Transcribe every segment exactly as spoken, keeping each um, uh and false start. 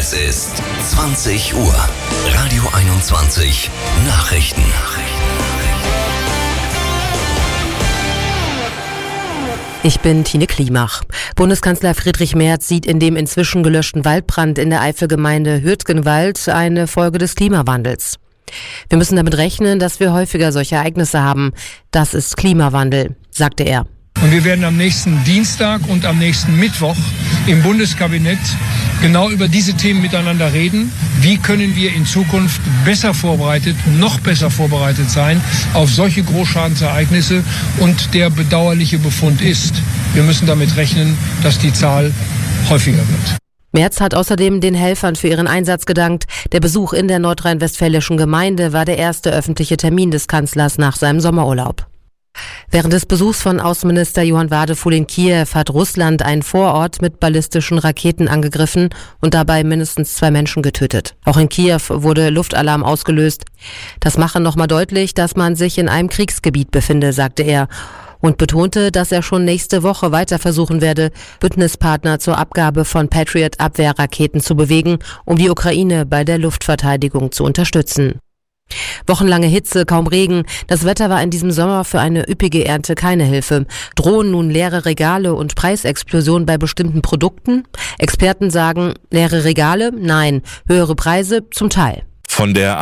Es ist zwanzig Uhr. Radio einundzwanzig Nachrichten. Ich bin Tine Klimach. Bundeskanzler Friedrich Merz sieht in dem inzwischen gelöschten Waldbrand in der Eifelgemeinde Hürtgenwald eine Folge des Klimawandels. Wir müssen damit rechnen, dass wir häufiger solche Ereignisse haben. Das ist Klimawandel, sagte er. Und wir werden am nächsten Dienstag und am nächsten Mittwoch im Bundeskabinett genau über diese Themen miteinander reden. Wie können wir in Zukunft besser vorbereitet, noch besser vorbereitet sein auf solche Großschadensereignisse? Und der bedauerliche Befund ist, wir müssen damit rechnen, dass die Zahl häufiger wird. Merz hat außerdem den Helfern für ihren Einsatz gedankt. Der Besuch in der nordrhein-westfälischen Gemeinde war der erste öffentliche Termin des Kanzlers nach seinem Sommerurlaub. Während des Besuchs von Außenminister Johann Wadefuhl in Kiew hat Russland einen Vorort mit ballistischen Raketen angegriffen und dabei mindestens zwei Menschen getötet. Auch in Kiew wurde Luftalarm ausgelöst. Das mache nochmal deutlich, dass man sich in einem Kriegsgebiet befinde, sagte er und betonte, dass er schon nächste Woche weiter versuchen werde, Bündnispartner zur Abgabe von Patriot-Abwehrraketen zu bewegen, um die Ukraine bei der Luftverteidigung zu unterstützen. Wochenlange Hitze, kaum Regen. Das Wetter war in diesem Sommer für eine üppige Ernte keine Hilfe. Drohen nun leere Regale und Preisexplosion bei bestimmten Produkten? Experten sagen, leere Regale? Nein. Höhere Preise? Zum Teil. Von der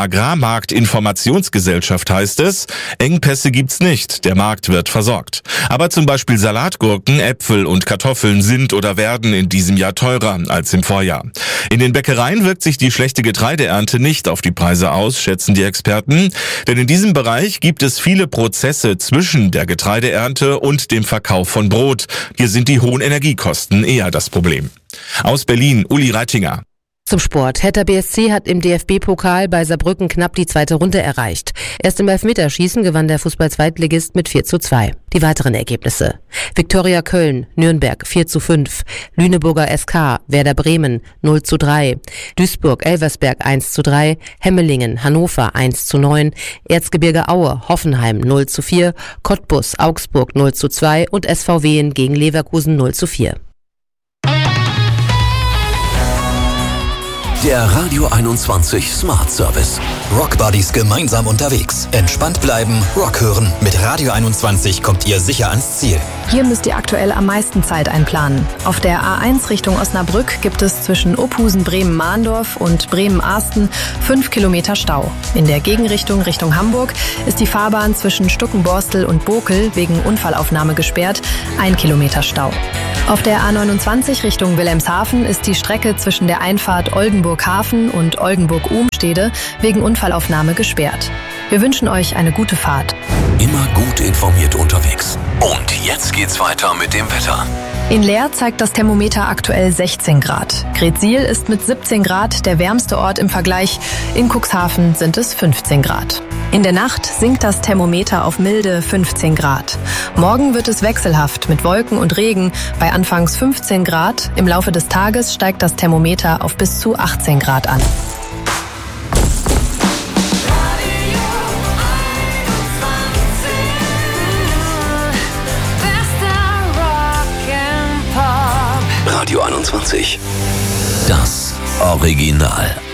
Agrarmarkt-Informationsgesellschaft heißt es, Engpässe gibt's nicht, der Markt wird versorgt. Aber zum Beispiel Salatgurken, Äpfel und Kartoffeln sind oder werden in diesem Jahr teurer als im Vorjahr. In den Bäckereien wirkt sich die schlechte Getreideernte nicht auf die Preise aus, schätzen die Experten. Denn in diesem Bereich gibt es viele Prozesse zwischen der Getreideernte und dem Verkauf von Brot. Hier sind die hohen Energiekosten eher das Problem. Aus Berlin, Uli Reitinger. Zum Sport. Hertha B S C hat im D F B-Pokal bei Saarbrücken knapp die zweite Runde erreicht. Erst im Elfmeterschießen gewann der Fußball-Zweitligist mit vier zu zwei. Die weiteren Ergebnisse. Viktoria Köln, Nürnberg vier zu fünf, Lüneburger S K, Werder Bremen null zu drei, Duisburg-Elversberg eins zu drei, Hemmelingen, Hannover eins zu neun, Erzgebirge Aue, Hoffenheim null zu vier, Cottbus, Augsburg null zu zwei und S V Wien gegen Leverkusen null zu vier. Der Radio einundzwanzig Smart Service. Rockbuddies gemeinsam unterwegs. Entspannt bleiben, Rock hören. Mit Radio einundzwanzig kommt ihr sicher ans Ziel. Hier müsst ihr aktuell am meisten Zeit einplanen. Auf der A eins Richtung Osnabrück gibt es zwischen Ophusen-Bremen-Mahndorf und Bremen-Arsten fünf Kilometer Stau. In der Gegenrichtung Richtung Hamburg ist die Fahrbahn zwischen Stuckenborstel und Bokel wegen Unfallaufnahme gesperrt. Ein Kilometer Stau. Auf der A neunundzwanzig Richtung Wilhelmshaven ist die Strecke zwischen der Einfahrt Oldenburg-Hafen und Oldenburg-Ohmstede wegen Unfallaufnahme gesperrt. Wir wünschen euch eine gute Fahrt. Immer gut informiert unterwegs. Und jetzt geht's weiter mit dem Wetter. In Leer zeigt das Thermometer aktuell sechzehn Grad. Gretzsiel ist mit siebzehn Grad der wärmste Ort im Vergleich. In Cuxhaven sind es fünfzehn Grad. In der Nacht sinkt das Thermometer auf milde fünfzehn Grad. Morgen wird es wechselhaft mit Wolken und Regen bei anfangs fünfzehn Grad. Im Laufe des Tages steigt das Thermometer auf bis zu achtzehn Grad an. Radio einundzwanzig. Das Original.